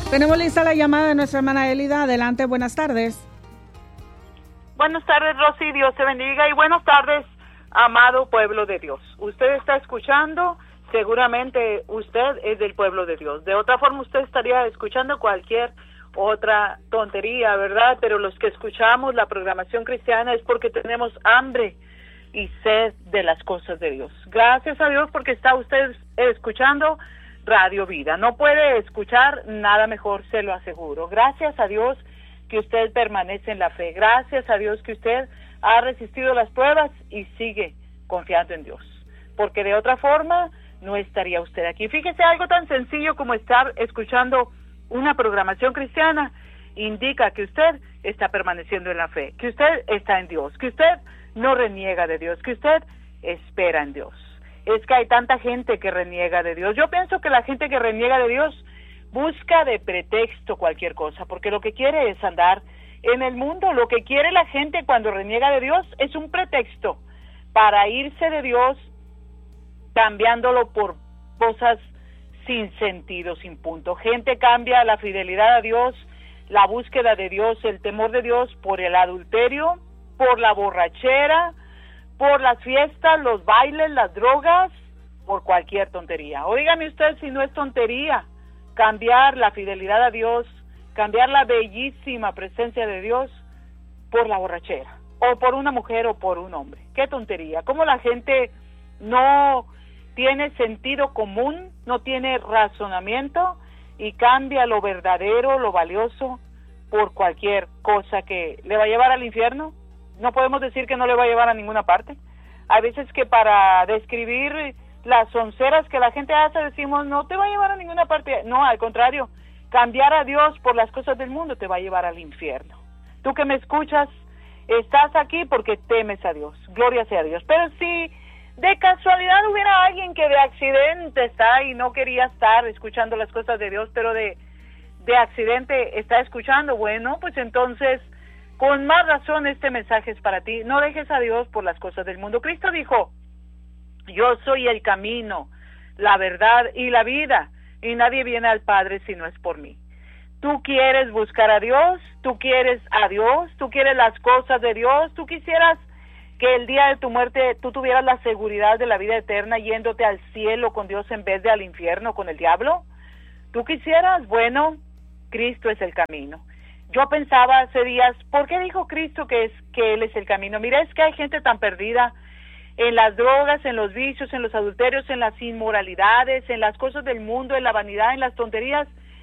Tenemos lista la llamada de nuestra hermana Elida. Adelante, buenas tardes. Buenas tardes, Rosy, Dios te bendiga, y buenas tardes, amado pueblo de Dios. Usted está escuchando, seguramente usted es del pueblo de Dios. De otra forma, usted estaría escuchando cualquier otra tontería, ¿verdad? Pero los que escuchamos la programación cristiana es porque tenemos hambre y sed de las cosas de Dios. Gracias a Dios porque está usted escuchando Radio Vida. No puede escuchar nada mejor, se lo aseguro. Gracias a Dios que usted permanece en la fe. Gracias a Dios que usted ha resistido las pruebas y sigue confiando en Dios. Porque de otra forma no estaría usted aquí. Fíjese, algo tan sencillo como estar escuchando una programación cristiana indica que usted está permaneciendo en la fe, que usted está en Dios, que usted no reniega de Dios, que usted espera en Dios. Es que hay tanta gente que reniega de Dios. Yo pienso que la gente que reniega de Dios busca de pretexto cualquier cosa, porque lo que quiere es andar en el mundo. Lo que quiere la gente cuando reniega de Dios es un pretexto para irse de Dios, cambiándolo por cosas sin sentido, sin punto. Gente cambia la fidelidad a Dios, la búsqueda de Dios, el temor de Dios por el adulterio, por la borrachera, por las fiestas, los bailes, las drogas, por cualquier tontería. Óigame usted si no es tontería cambiar la fidelidad a Dios, cambiar la bellísima presencia de Dios por la borrachera, o por una mujer o por un hombre. Qué tontería. Cómo la gente no tiene sentido común, no tiene razonamiento y cambia lo verdadero, lo valioso por cualquier cosa que le va a llevar al infierno. No podemos decir que no le va a llevar a ninguna parte. Hay veces que para describir las sonceras que la gente hace decimos, no te va a llevar a ninguna parte. No, al contrario, cambiar a Dios por las cosas del mundo te va a llevar al infierno. Tú que me escuchas, estás aquí porque temes a Dios. Gloria sea a Dios. Pero si de casualidad hubiera alguien que de accidente está y no quería estar escuchando las cosas de Dios, pero de accidente está escuchando, bueno, pues entonces con más razón este mensaje es para ti. No dejes a Dios por las cosas del mundo. Cristo dijo, yo soy el camino, la verdad y la vida, y nadie viene al Padre si no es por mí. Tú quieres buscar a Dios, tú quieres a Dios, tú quieres las cosas de Dios, tú quisieras que el día de tu muerte tú tuvieras la seguridad de la vida eterna yéndote al cielo con Dios en vez de al infierno con el diablo. ¿Tú quisieras? Bueno, Cristo es el camino. Yo pensaba hace días, ¿por qué dijo Cristo que Él es el camino? Mira, es que hay gente tan perdida en las drogas, en los vicios, en los adulterios, en las inmoralidades, en las cosas del mundo, en la vanidad, en las tonterías,